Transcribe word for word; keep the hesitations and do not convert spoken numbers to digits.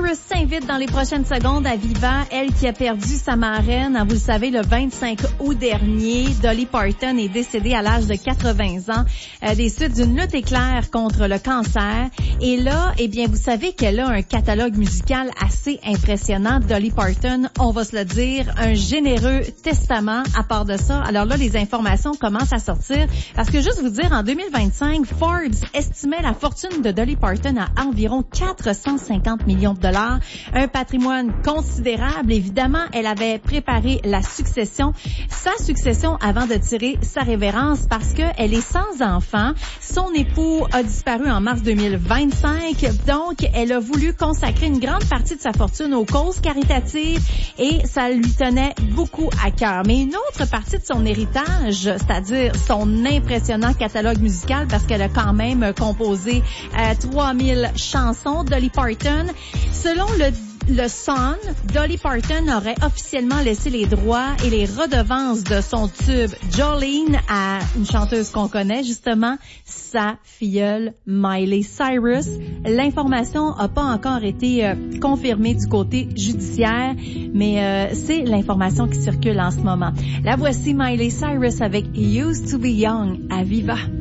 Cyrus s'invite dans les prochaines secondes à Viva, elle qui a perdu sa marraine, vous le savez, le vingt-cinq août dernier. Dolly Parton est décédée à l'âge de quatre-vingts ans euh, des suites d'une lutte éclair contre le cancer. Et là, eh bien, vous savez qu'elle a un catalogue musical assez impressionnant, Dolly Parton, on va se le dire, un généreux testament à part de ça. Alors là, les informations commencent à sortir parce que juste vous dire, en deux mille vingt-cinq, Forbes estimait la fortune de Dolly Parton à environ quatre cent cinquante millions de dollars. Un patrimoine considérable. Évidemment, elle avait préparé la succession, sa succession avant de tirer sa révérence parce que elle est sans enfant. Son époux a disparu en mars deux mille vingt-cinq. Donc, elle a voulu consacrer une grande partie de sa fortune aux causes caritatives et ça lui tenait beaucoup à cœur. Mais une autre partie de son héritage, c'est-à-dire son impressionnant catalogue musical, parce qu'elle a quand même composé euh, trois mille chansons, Dolly Parton. Selon le Le Sun, Dolly Parton aurait officiellement laissé les droits et les redevances de son tube Jolene à une chanteuse qu'on connaît, justement, sa filleule Miley Cyrus. L'information n'a pas encore été euh, confirmée du côté judiciaire, mais euh, c'est l'information qui circule en ce moment. La voici, Miley Cyrus avec Used to be Young à Viva.